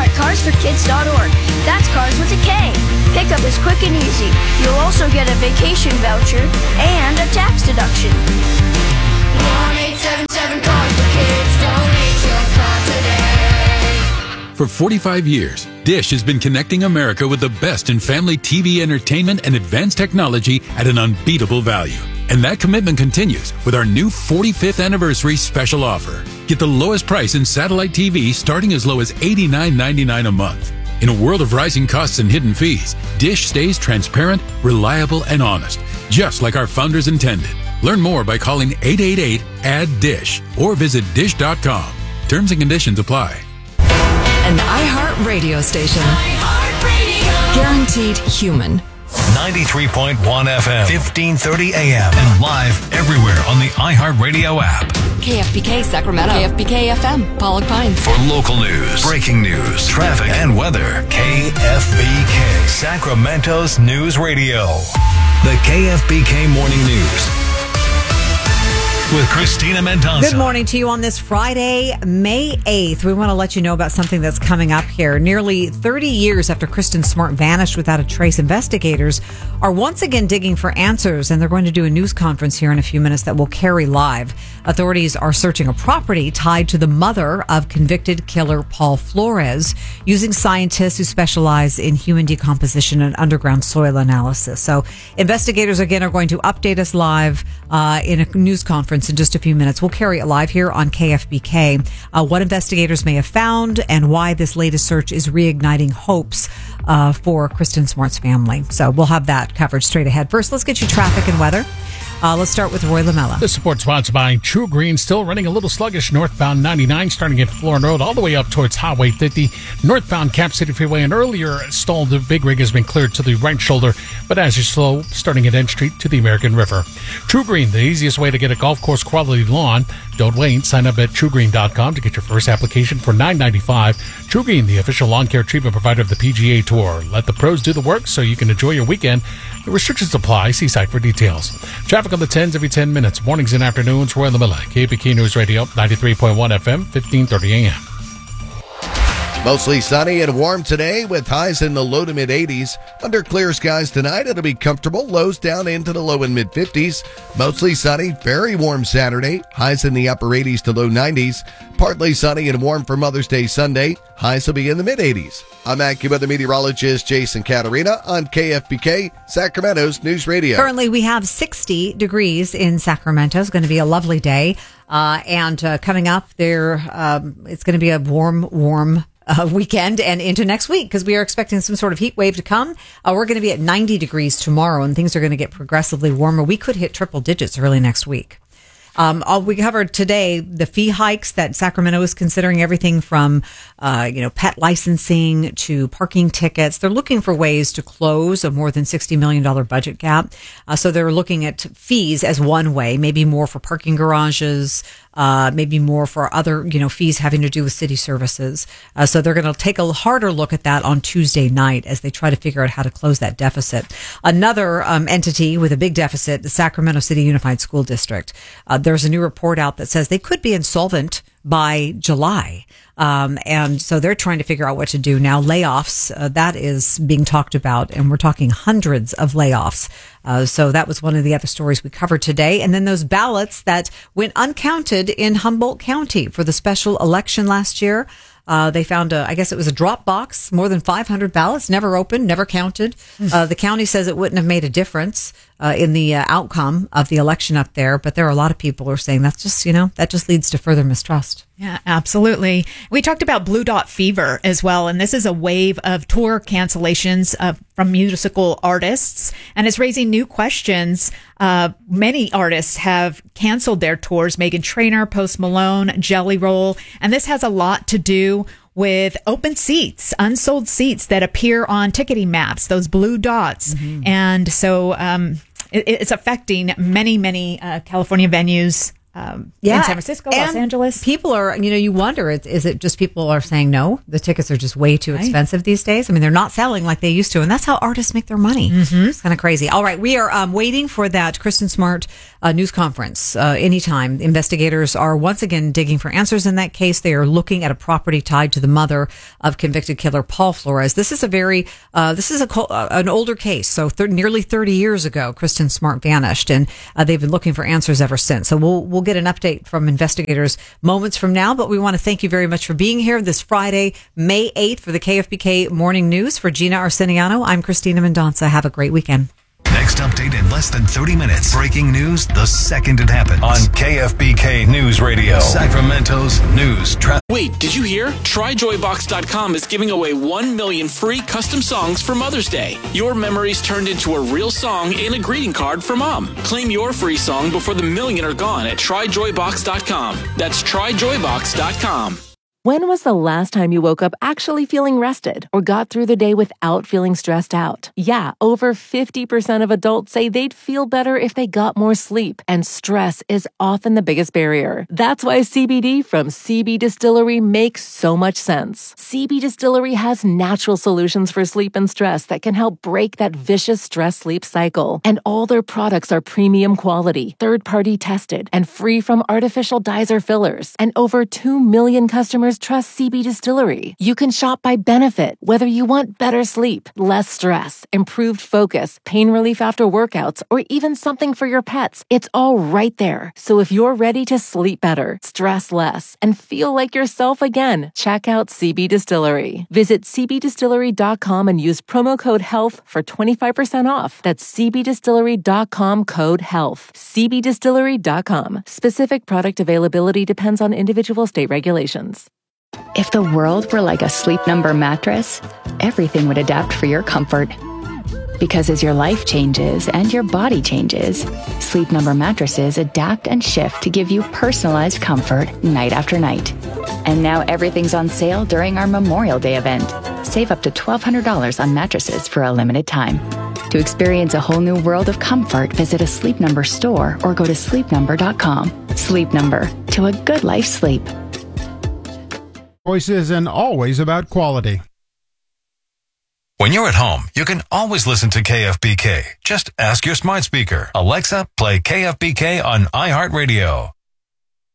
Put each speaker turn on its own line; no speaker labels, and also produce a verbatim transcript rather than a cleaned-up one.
at cars for kids dot org. That's cars with a K. Pickup is quick and easy. You'll also get a vacation voucher and a tax deduction. one eight seven seven cars for kids. Donate your car today.
For forty-five years, Dish has been connecting America with the best in family T V entertainment and advanced technology at an unbeatable value. And that commitment continues with our new forty-fifth anniversary special offer. Get the lowest price in satellite T V starting as low as eighty-nine ninety-nine a month. In a world of rising costs and hidden fees, Dish stays transparent, reliable, and honest, just like our founders intended. Learn more by calling eight eight eight, A D D I S H or visit dish dot com. Terms and conditions apply.
An iHeart radio station.
iHeartRadio.
Guaranteed human.
ninety-three point one F M, fifteen thirty A M, and live everywhere on the iHeartRadio app.
K F B K Sacramento. K F B K F M, Pollock Pines.
For local news, breaking news, traffic, and weather, K F B K, Sacramento's News Radio. The K F B K Morning News with Christina Mendoza.
Good morning to you on this Friday, May eighth. We want to let you know about something that's coming up here. Nearly thirty years after Kristen Smart vanished without a trace, investigators are once again digging for answers, and they're going to do a news conference here in a few minutes that will carry live. Authorities are searching a property tied to the mother of convicted killer Paul Flores, using scientists who specialize in human decomposition and underground soil analysis. So investigators again are going to update us live uh, in a news conference in just a few minutes. We'll carry it live here on K F B K. Uh, what investigators may have found and why this latest search is reigniting hopes uh, for Kristen Smart's family. So we'll have that covered straight ahead. First, let's get you traffic and weather. Uh, let's start with Roy Lamella.
The support sponsored by True Green, still running a little sluggish northbound ninety-nine, starting at Florin Road all the way up towards Highway fifty. Northbound Cap City Freeway, and earlier stalled the big rig has been cleared to the right shoulder, but as you slow, starting at N Street to the American River. True Green, the easiest way to get a golf course quality lawn. Don't wait. Sign up at true green dot com to get your first application for nine ninety-five. True Green, the official lawn care treatment provider of the P G A Tour. Let the pros do the work so you can enjoy your weekend. The restrictions apply. See site for details. Traffic on the tens every ten minutes. Mornings and afternoons. Roy Lamella, K F B K News Radio, ninety-three point one F M, fifteen thirty A M.
Mostly sunny and warm today with highs in the low to mid eighties. Under clear skies tonight, it'll be comfortable. Lows down into the low and mid fifties. Mostly sunny, very warm Saturday. Highs in the upper eighties to low nineties. Partly sunny and warm for Mother's Day Sunday. Highs will be in the mid eighties. I'm AccuWeather meteorologist Jason Caterina on K F B K, Sacramento's News Radio.
Currently, we have sixty degrees in Sacramento. It's going to be a lovely day. Uh, and uh, coming up there, um, it's going to be a warm, warm Uh, weekend and into next week, because we are expecting some sort of heat wave to come. Uh, we're going to be at ninety degrees tomorrow, and things are going to get progressively warmer. We could hit triple digits early next week. Um, all we covered today, the fee hikes that Sacramento is considering, everything from, uh, you know, pet licensing to parking tickets. They're looking for ways to close a more than sixty million dollars budget gap. Uh, so they're looking at fees as one way, maybe more for parking garages, uh, maybe more for other, you know, fees having to do with city services. Uh, so they're going to take a harder look at that on Tuesday night as they try to figure out how to close that deficit. Another um, entity with a big deficit, the Sacramento City Unified School District. Uh, there's a new report out that says they could be insolvent by July. Um, and so they're trying to figure out what to do now. Layoffs, uh, that is being talked about, and we're talking hundreds of layoffs. Uh, so that was one of the other stories we covered today. And then those ballots that went uncounted in Humboldt County for the special election last year. Uh, they found a, I guess it was a drop box, more than five hundred ballots, never opened, never counted. Uh, the county says it wouldn't have made a difference uh, in the uh, outcome of the election up there. But there are a lot of people who are saying that's just, you know, that just leads to further mistrust.
Yeah, absolutely. We talked about Blue Dot Fever as well, and this is a wave of tour cancellations of, from musical artists, and it's raising new questions. Uh, many artists have canceled their tours. Meghan Trainor, Post Malone, Jelly Roll, and this has a lot to do with open seats, unsold seats that appear on ticketing maps, those blue dots. Mm-hmm. And so um, it, it's affecting many, many uh, California venues um,
Yeah.
in San Francisco, Los
And
Angeles.
People are, you know, you wonder, is, is it just people are saying no? The tickets are just way too
Right.
expensive these days. I mean, they're not selling like they used to, and that's how artists make their money. Mm-hmm. It's kind of crazy. All right, we are um, waiting for that Kristen Smart uh, news conference uh, anytime. Investigators are once again digging for answers in that case. They are looking at a property tied to the mother of convicted killer Paul Flores. This is a very, uh, this is a co- uh, an older case. So th- nearly thirty years ago, Kristen Smart vanished, and uh, they've been looking for answers ever since. So we'll we'll get an update from investigators moments from now. But we want to thank you very much for being here this Friday, May eighth, for the K F B K Morning News. For Gina Arciniano, I'm Christina Mendonça. Have a great weekend.
Next update in less than thirty minutes. Breaking news the second it happens on K F B K News Radio, Sacramento's news. Tra-
Wait, did you hear? Try Joy Box dot com is giving away one million free custom songs for Mother's Day. Your memories turned into a real song and a greeting card for Mom. Claim your free song before the million are gone at Try Joy Box dot com. That's Try Joy Box dot com.
When was the last time you woke up actually feeling rested or got through the day without feeling stressed out? Yeah, over fifty percent of adults say they'd feel better if they got more sleep, and stress is often the biggest barrier. That's why C B D from C B Distillery makes so much sense. C B Distillery has natural solutions for sleep and stress that can help break that vicious stress-sleep cycle. And all their products are premium quality, third-party tested, and free from artificial dyes or fillers. And over two million customers trust C B Distillery. You can shop by benefit, whether you want better sleep, less stress, improved focus, pain relief after workouts, or even something for your pets. It's all right there. So if you're ready to sleep better, stress less, and feel like yourself again, check out C B Distillery. Visit C B distillery dot com and use promo code HEALTH for twenty-five percent off. That's C B distillery dot com code HEALTH. C B distillery dot com. Specific product availability depends on individual state regulations.
If the world were like a Sleep Number mattress, everything would adapt for your comfort. Because as your life changes and your body changes, Sleep Number mattresses adapt and shift to give you personalized comfort night after night. And now everything's on sale during our Memorial Day event. Save up to twelve hundred dollars on mattresses for a limited time. To experience a whole new world of comfort, visit a Sleep Number store or go to sleep number dot com. Sleep Number, to a good life sleep.
Choices and always about quality.
When you're at home, you can always listen to K F B K. Just ask your smart speaker, Alexa, play K F B K on iHeartRadio.